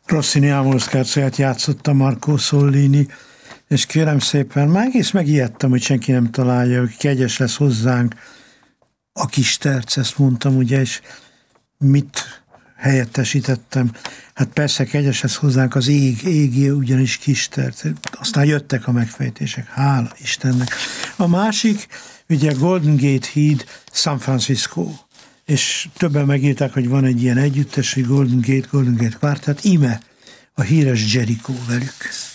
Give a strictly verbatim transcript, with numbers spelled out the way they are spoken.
Rossini Amos Scherzóját játszotta Marco Sollini, és kérem szépen, már egész megijedtem, hogy senki nem találja, hogy kegyes lesz hozzánk a kis terc, ezt mondtam, ugye, és mit helyettesítettem? Hát persze kegyes lesz hozzánk az ég, égé, ugyanis kis terc. Aztán jöttek a megfejtések, hála Istennek. A másik, ugye Golden Gate híd, San Francisco. És többen megírták, hogy van egy ilyen együttes, hogy Golden Gate, Golden Gate Quartet, íme a híres Jericho velük.